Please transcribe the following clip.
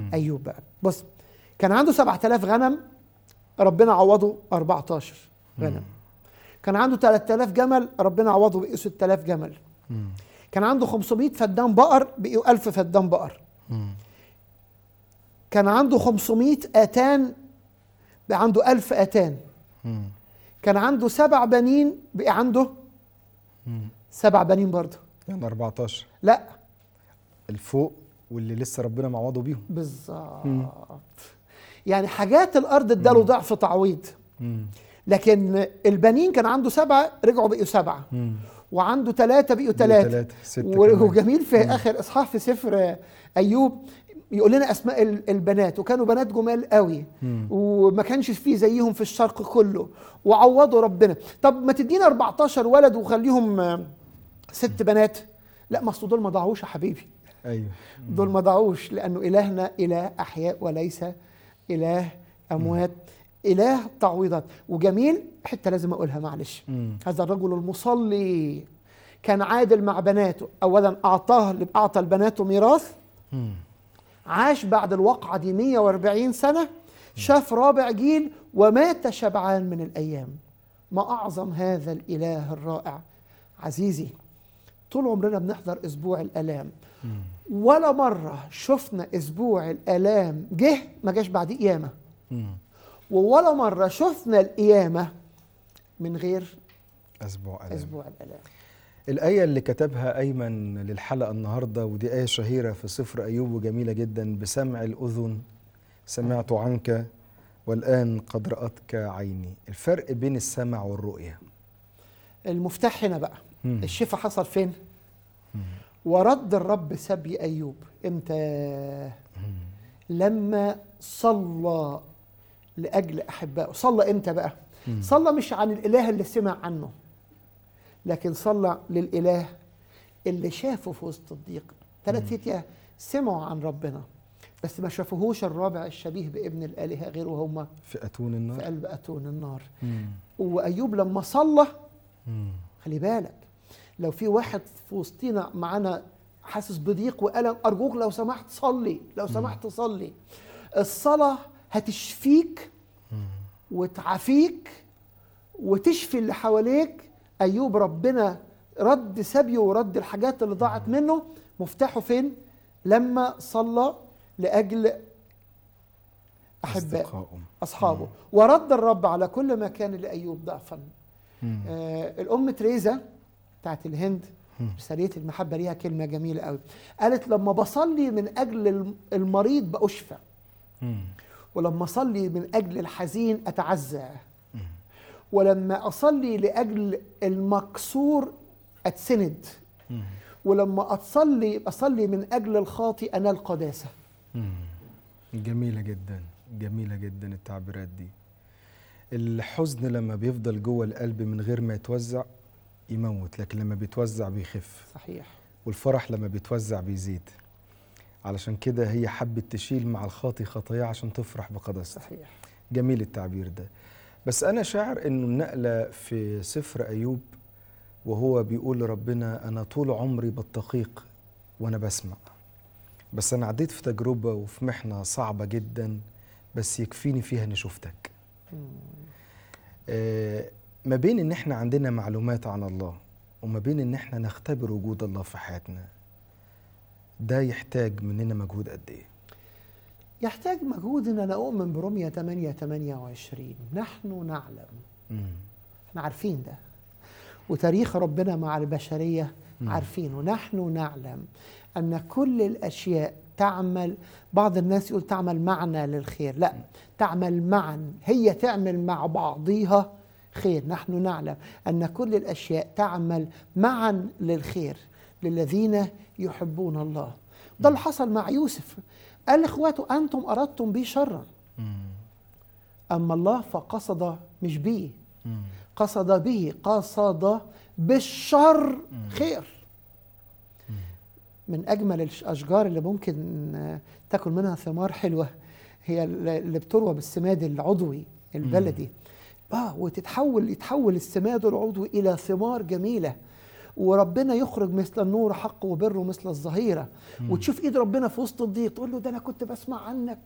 أيوب بقى بص، كان عنده 7000 غنم، ربنا عوضه 14 غنم. كان عنده 3000 جمل، ربنا عوضه بقوا 6000 جمل. كان عنده 500 فدان بقر، بقوا 1000 فدان بقر. كان عنده 500 آتان، بقى عنده 1000 آتان. كان عنده 7 بنين، بقى عنده 7 بنين برضه. يعني 14 لا الفوق واللي لسه ربنا معوضه بيهم بالظبط. يعني حاجات الأرض اداله ضعف تعويض. لكن البنين كان عنده 7 رجعوا بقوا 7، وعنده 3 بقوا 3. وجميل في آخر إصحاح في سفر أيوب يقول لنا أسماء البنات، وكانوا بنات جمال قوي، وما كانش فيه زيهم في الشرق كله، وعوضوا ربنا. طب ما تدينا 14 ولد وخليهم 6 بنات؟ لا، ما اصل دول ما ضاعوش يا حبيبي. ايوه دول ما ضاعوش، لأنه إلهنا إله أحياء وليس إله أموات، إله تعويضات. وجميل حتى لازم أقولها معلش، هذا الرجل المصلي كان عادل مع بناته. أولا أعطى لبناته ميراث، عاش بعد الوقعة دي 140 سنة، شاف رابع جيل ومات شبعان من الأيام. ما أعظم هذا الإله الرائع. عزيزي، طول عمرنا بنحضر أسبوع الآلام، ولا مرة شفنا أسبوع الآلام ما جاش بعد قيامة، ولا مرة شفنا القيامة من غير أسبوع الآلام. الآية اللي كتبها أيمن للحلقة النهاردة، ودي آية شهيرة في سفر أيوب وجميلة جدا: بسمع الأذن سمعت عنك والآن قد رأتك عيني. الفرق بين السمع والرؤية، المفتاح هنا بقى. الشفاء حصل فين؟ ورد الرب سبي أيوب امتى؟ لما صلى لأجل أحبائه. صلى امتى بقى؟ صلى مش عن الإله اللي سمع عنه، لكن صلى للإله اللي شافه في وسط الضيق. 3 فتية سمعوا عن ربنا بس ما شافوهوش الرابع الشبيه بابن الآلهة غيره، هم في أتون النار، في قلب أتون النار. وأيوب لما صلى، خلي بالك، لو في واحد في وسطينا معانا حاسس بضيق وألم، أرجوك لو سمحت صلي، لو سمحت صلي. الصلاة هتشفيك وتعافيك وتشفي اللي حواليك. أيوب ربنا رد سبيه ورد الحاجات اللي ضاعت منه. مفتاحه فين؟ لما صلى لأجل أحباء أصحابه. ورد الرب على كل ما كان لأيوب ضعفا. الأم تريزا بتاعت الهند، رسالية المحبة ليها كلمة جميلة قوي. قالت: لما بصلي من أجل المريض بأشفى، ولما أصلي من أجل الحزين أتعزى، ولما أصلي لأجل المكسور أتسند، ولما أصلي من أجل الخاطئ أنال قداسة. جميلة جدا، جميلة جدا التعبيرات دي. الحزن لما بيفضل جوه القلب من غير ما يتوزع يموت، لكن لما بيتوزع بيخف. صحيح. والفرح لما بيتوزع بيزيد. علشان كده هي حبت تشيل مع الخاطي خطاياه عشان تفرح بقداسته. صحيح. جميل التعبير ده. بس أنا شاعر إنه النقلة في سفر أيوب وهو بيقول لربنا: أنا طول عمري بالدقيق وأنا بسمع، بس أنا عديت في تجربة وفي محنة صعبة جدا، بس يكفيني فيها إني شفتك. ما بين إن إحنا عندنا معلومات عن الله وما بين إن إحنا نختبر وجود الله في حياتنا، ده يحتاج مننا مجهود قد إيه؟ يحتاج مجهود. إن أنا أؤمن برمية 8:28 نحن نعلم. احنا عارفين ده، وتاريخ ربنا مع البشرية عارفينه. نحن نعلم أن كل الأشياء تعمل، بعض الناس يقول تعمل معنا للخير، لا، تعمل معا، هي تعمل مع بعضيها خير. نحن نعلم أن كل الأشياء تعمل معا للخير للذين يحبون الله. ده اللي حصل مع يوسف. قال لإخواته: أنتم أردتم بي شرا، أما الله فقصد مش بيه، قصد به، قصد بالشر خير. من أجمل الأشجار اللي ممكن تاكل منها ثمار حلوة هي اللي بتروى بالسماد العضوي البلدي. يتحول السماد العضوي إلى ثمار جميلة. وربنا يخرج مثل النور حقه وبره مثل الظهيرة، وتشوف ايد ربنا في وسط الضيق، تقول له ده انا كنت بسمع عنك